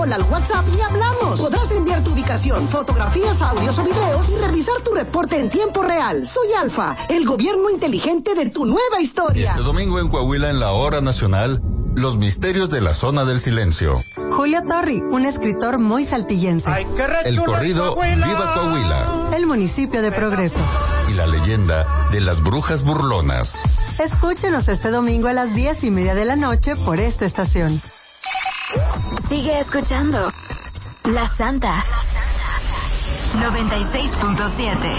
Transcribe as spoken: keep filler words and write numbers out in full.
Hola al WhatsApp y hablamos. Podrás enviar tu ubicación, fotografías, audios o videos y revisar tu reporte en tiempo real. Soy Alfa, el gobierno inteligente de tu nueva historia. Este domingo en Coahuila, en la Hora Nacional, los misterios de la zona del silencio. Julio Torri, un escritor muy saltillense. El corrido Viva Coahuila. El municipio de Progreso. Y la leyenda de las brujas burlonas. Escúchenos este domingo a las diez y media de la noche por esta estación. Sigue escuchando La Santa noventa y seis punto siete.